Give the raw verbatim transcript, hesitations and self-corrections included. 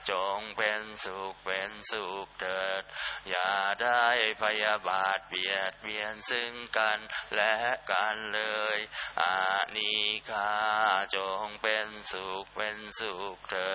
จงเป็นสุขเป็นสุขเถิดอย่าได้พยาบาทเบียดเบียนซึ่งกันและกันเลยอานิฆาจงเป็นสุขเป็นสุขเถิด